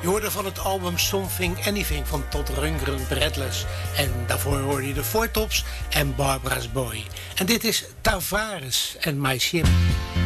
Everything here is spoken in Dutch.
Je hoorde van het album Something Anything van Todd Rundgren Breathless. En daarvoor hoorde je de Four Tops en Barbara's Boy. En dit is Tavares en My Ship.